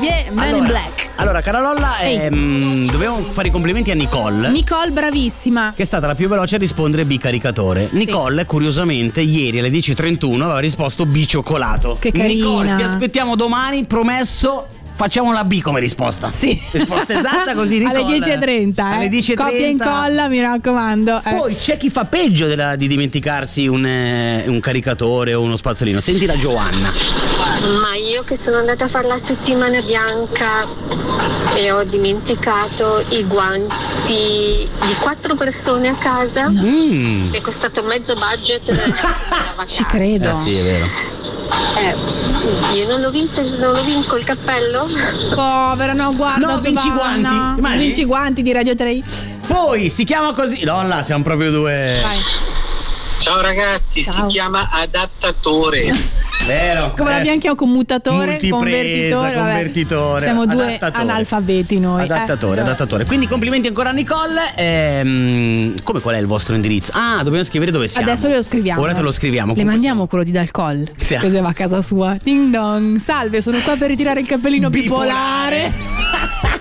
Man in Black. Allora, cara Lolla, dobbiamo fare i complimenti a Nicole. Nicole, bravissima. Che è stata la più veloce a rispondere bicaricatore. Nicole, curiosamente, ieri alle 10:31 aveva risposto bicioccolato. Che carina. Nicole, ti aspettiamo domani, promesso. Facciamo la B come risposta. Sì. Risposta esatta così, Nicole. Alle 10:30, Alle 10:30. Copia e incolla, mi raccomando. Poi c'è chi fa peggio di dimenticarsi un caricatore o uno spazzolino. Senti la Giovanna. Ma io che sono andata a fare la settimana bianca e ho dimenticato i guanti di 4 persone a casa, mi è costato mezzo budget della vacanza. Ci credo. Sì, è vero. Io non l'ho vinco il cappello. Povera, no, guarda, No, vinci i Giovanna. guanti. Immagini? Vinci i guanti di Radio 3. Poi si chiama così. Lolla, siamo proprio due. Vai. Ciao ragazzi, Ciao. si chiama adattatore. Vero. Come l'abbiamo chiamato, commutatore, Multipresa, convertitore. Siamo due adattatore. analfabeti noi. Adattatore. Quindi complimenti ancora a Nicole. Qual è il vostro indirizzo? Ah, dobbiamo scrivere dove siamo. Adesso lo scriviamo. Ora te lo scriviamo. Le Comunque mandiamo quello di Dalcol. Sì. Così va a casa sua. Ding dong. Salve, sono qua per ritirare il cappellino bipolare.